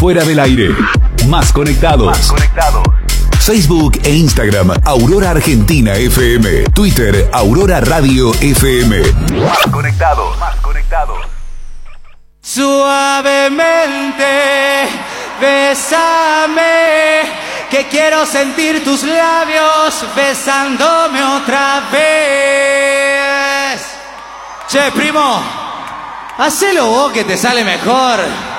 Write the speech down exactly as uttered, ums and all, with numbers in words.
Fuera del aire. Más conectados. Más conectados. Facebook e Instagram, Aurora Argentina F M. Twitter, Aurora Radio F M. Más conectados. Más conectados. Suavemente, bésame, que quiero sentir tus labios besándome otra vez. Che, primo, hacelo vos que te sale mejor.